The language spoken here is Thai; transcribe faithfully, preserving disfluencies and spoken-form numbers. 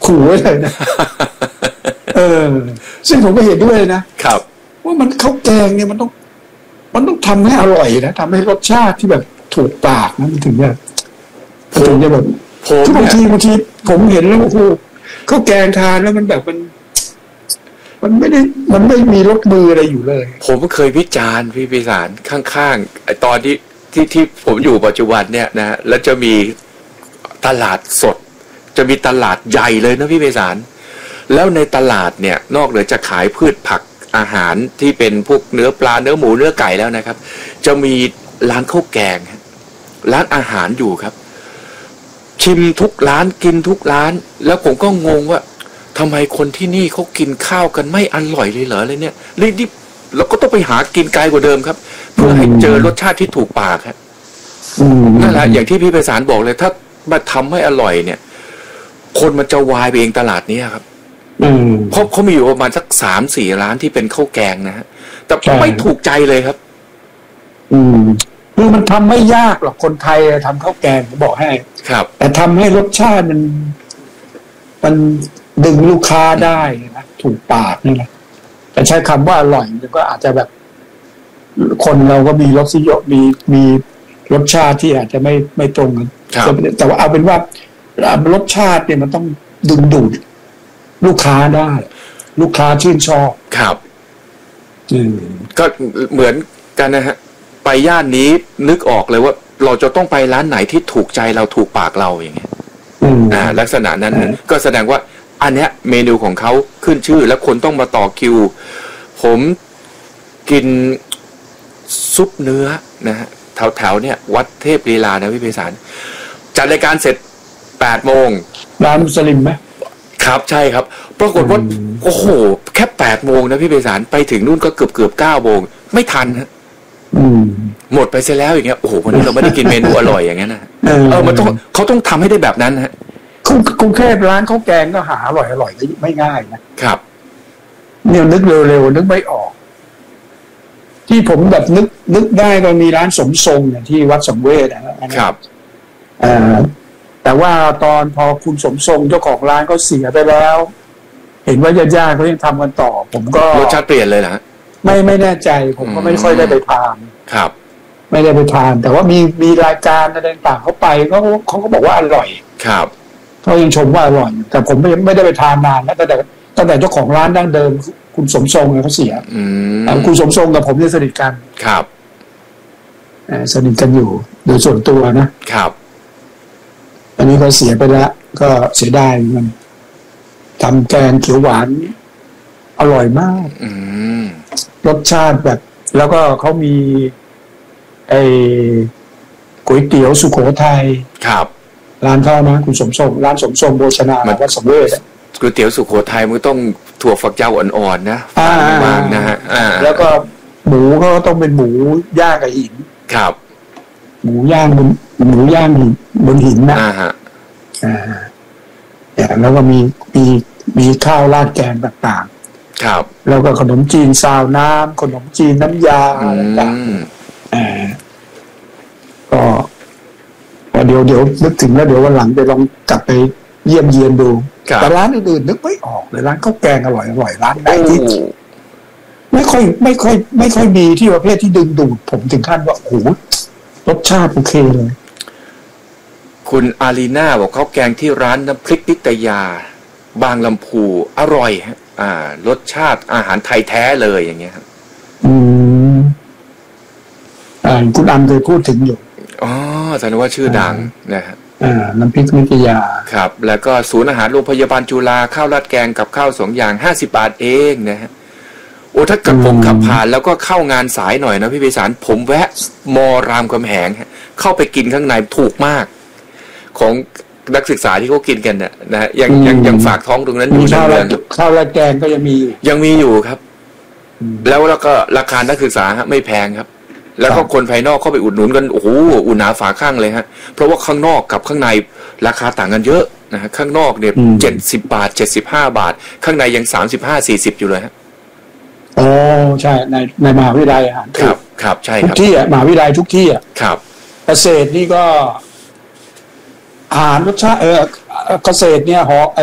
ขู่ไว้เลยนะ เออซึ่งผมก็เห็นด้วยนะครับว่ามันข้าวแกงเนี่ยมันต้องมันต้องทำให้อร่อยนะทำให้รสชาติที่แบบถูกปากนะมันถึงจะถึงจะแบบคือบางทีบางทีผมเห็นแล้วโอ้โหข้าวแกงทานแล้วมันแบบมันมันไม่ได้มันไม่มีรสมืออะไรอยู่เลยผมเคยวิจารณ์พี่พิสารข้างๆไอ้ตอนที่ที่ที่ผมอยู่ปัจจุบันเนี่ยนะแล้วจะมีตลาดสดจะมีตลาดใหญ่เลยนะพี่พิสารแล้วในตลาดเนี่ยนอกเหนือจะขายพืชผักอาหารที่เป็นพวกเนื้อปลาเนื้อหมูเนื้อไก่แล้วนะครับจะมีร้านข้าวแกงร้านอาหารอยู่ครับชิมทุกร้านกินทุกร้านแล้วผมก็งงว่าทำไมคนที่นี่เขากินข้าวกันไม่อร่อยเลยเหรออะไรเนี่ยเลยดิเราก็ต้องไปหากินไกลกว่าเดิมครับเพื่อให้เจอรสชาติที่ถูกปากครับนั่นแหละอย่างที่พี่ไพศาลบอกเลยถ้ามาทำให้อร่อยเนี่ยคนมันจะวายไปเองตลาดนี้ครับเพราะเขามีอยู่ประมาณสักสามสี่ร้านที่เป็นข้าวแกงนะฮะแต่ไม่ถูกใจเลยครับอืมคือมันทำไม่ยากหรอกคนไทยทำข้าวแกงผมบอกให้ครับแต่ทำให้รสชาติมันมันดึงลูกค้าได้นะถูกปากนี่แหละแต่ใช้คำว่าอร่อยมันก็อาจจะแบบคนเราก็มีรสนิยมมีมีรสชาติที่อาจจะไม่ไม่ตรงกันแต่ว่าเอาเป็นว่ารสชาติเนี่ยมันต้องดึงดูดลูกค้าได้ลูกค้าชื่นชอบครับอืมก็เหมือนกันนะฮะไปย่านนี้นึกออกเลยว่าเราจะต้องไปร้านไหนที่ถูกใจเราถูกปากเราอย่างเงี้ยอ่าลักษณะนั้นก็แสดงว่าอันเนี้ยเมนูของเขาขึ้นชื่อแล้วคนต้องมาต่อคิวผมกินซุปเนื้อนะฮะแถวๆเนี่ยวัดเทพลีลานะพี่ไพศาลจัดรายการเสร็จแปดโมงร้านมุสลิมไหมครับใช่ครับปรากฏว่าโอ้โหแค่แปดโมงนะพี่ไพศาลไปถึงนู่นก็เกือบเกือบเก้าโมงไม่ทันฮะหมดไปเสียแล้วอย่างเงี้ยโอ้โหวันนี้เราไม่ได้กินเมนูอร่อยอย่างเงี้ยนะเออมันต้องเขาต้องทำให้ได้แบบนั้นฮะกรุงเทพร้านข้าวแกงก็หาอร่อยอร่อยไม่ง่ายนะครับเนี่ยนึกเร็วๆนึกไม่ออกที่ผมแบบนึกนึกได้ก็มีร้านสมทรงเนี่ยที่วัดสังเวชนะครับอ่าแต่ว่าตอนพอคุณสมทรงเจ้าของร้านเขาเสียไปแล้วเห็นว่าญาติๆเขายังทำกันต่อผมก็รสชาติเปลี่ยนเลยนะไม่ไม่แน่ใจผมก็ไม่ค่อยได้ไปทานครับไม่ได้ไปทานแต่ว่ามีมีรายการอะไรต่างๆเขาไปเขาเขาก็บอกว่าอร่อยครับเขายังชมว่าอร่อยแต่ผมไม่ไม่ได้ไปทานนานนะตั้งแต่ตั้งแต่เจ้าของร้านดั้งเดิมคุณสมทรงเนี่ยเขาเสียคุณสมทรงกับผมเนี่ยสนิทกันครับสนิทกันอยู่โดยส่วนตัวนะครับอันนี้เขาเสียไปแล้วก็เสียดายมันทำแกงเขียวหวานอร่อยมากรสชาติแบบแล้วก็เขามีไอ้ก๋วยเตี๋ยวสุโขทัยครับร้านเขานะคุณสมทรงร้านสมทรงโภชนาวัดสังเวชก๋วยเตี๋ยวสุโขทัยมันต้องถั่วฝักยาวอ่อนๆนะฟางบางนะฮะแล้วก็หมูก็ต้องเป็นหมูย่างกับหินครับหมูย่างบนหมูย่างบนหินนะอ่าฮะอ่าแล้วก็มีมีมีข้าวราดแกงต่างๆครับแล้วก็ขนมจีนซาวน้ำขนมจีนน้ำยาต่างๆอ่าก็เดี๋ยวเดี๋ยวนึกถึงแล้วเดี๋ยววันหลังไปลองกลับไปเยี่ยมเยียนดูแต่ร้านอื่นๆนึกไม่ออกเลยร้านข้าวแกงอร่อยอร่อยร้านไหนที่ไม่ค่อยไม่ค่อยไม่ค่อยมีที่ประเภทที่ดึงดูดผมถึงขั้นว่าโอ้โหรสชาติโอเคเลยคุณอารีนาบอกข้าวแกงที่ร้านน้ำพริกนิตยาบางลำพูอร่อยฮะอ่ารสชาติอาหารไทยแท้เลยอย่างเงี้ยครับอืมอ่าคุณอันเคยพูดถึงอยู่อ๋อแสดงว่าชื่อดังนะฮะอ่าน้ำพริกนิตยาครับแล้วก็ศูนย์อาหารโรงพยาบาลจุฬาข้าวราดแกงกับข้าวสองอย่างห้าสิบบาทเองนะฮะโอ้ถ้าเกิดผมขับผ่านแล้วก็เข้างานสายหน่อยนะพี่ไพศาลผมแวะมอรามคำแหงเข้าไปกินข้างในถูกมากของนักศึกษาที่เขากินกันเนี่ยนะยังยังยังฝากท้องตรงนั้นอยู่นะข้าวราดแกงก็ยังมียังมีอยู่ครับแล้วแล้วก็ราคานักศึกษาไม่แพงครับแล้วก็คนภายนอกเข้าไปอุดหนุนกันโอ้โหอุ่นหนาฝาข้างเลยฮะเพราะว่าข้างนอกกับข้างในราคาต่างกันเยอะนะฮะข้างนอกเนี่ยเจ็ดสิบบาทเจ็ดสิบห้าบาทข้างในยังสามสิบห้าสี่สิบอยู่เลยฮะอ๋อใช่ในในมหาวิทยาลัยอาหารครับครับใช่ครับทุกที่อ่ะมหาวิทยาลัยทุกที่อ่ะครับเกษตรนี่ก็อาหารรสชาติเออเกษตรเนี่ยหอ